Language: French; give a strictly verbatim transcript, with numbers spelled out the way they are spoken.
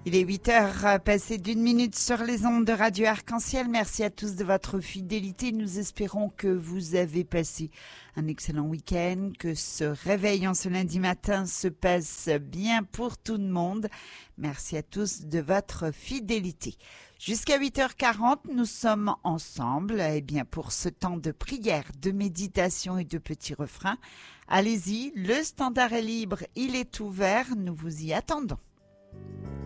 Il est huit heures passées d'une minute sur les ondes de Radio Arc-en-Ciel. Merci à tous de votre fidélité. Nous espérons que vous avez passé un excellent week-end, que ce réveil en ce lundi matin se passe bien pour tout le monde. Merci à tous de votre fidélité. Jusqu'à huit heures quarante, nous sommes ensemble eh bien, pour ce temps de prière, de méditation et de petits refrains. Allez-y, le standard est libre, il est ouvert, nous vous y attendons.